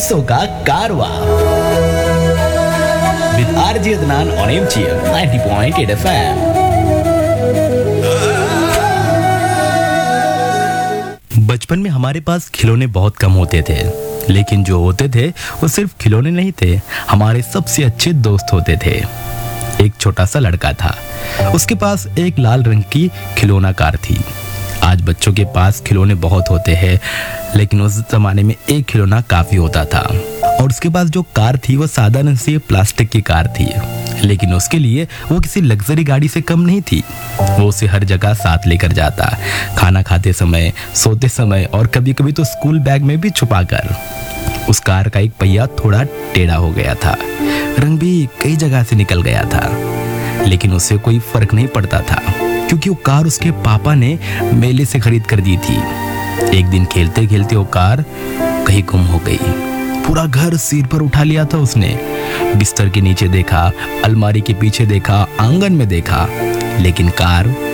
किस्सों का कारवा with RJ Adnan on MGM 90.8 FM. बचपन में हमारे पास खिलौने बहुत कम होते थे, लेकिन जो होते थे वो सिर्फ खिलौने नहीं थे, हमारे सबसे अच्छे दोस्त होते थे। एक छोटा सा लड़का था, उसके पास एक लाल रंग की खिलौना कार थी। आज बच्चों के पास खिलौने बहुत होते हैं, लेकिन उस जमाने में एक खिलौना काफी होता था। और उसके पास जो कार थी वो साधारण सी प्लास्टिक की कार थी, लेकिन उसके लिए वो किसी लग्जरी गाड़ी से कम नहीं थी। वो उसे हर जगह साथ लेकर जाता, खाना खाते समय, सोते समय और कभी कभी तो स्कूल बैग में भी छुपाकर। उस कार का एक पहिया थोड़ा टेढ़ा हो गया था, रंग भी कई जगह से निकल गया था, लेकिन उससे कोई फर्क नहीं पड़ता था, क्योंकि वो कार उसके पापा ने मेले से खरीद कर दी थी। एक दिन खेलते खेलते वो कार कहीं गुम हो गई। पूरा घर सिर पर उठा लिया था उसने। बिस्तर के नीचे देखा, अलमारी के पीछे देखा, आंगन में देखा, लेकिन कार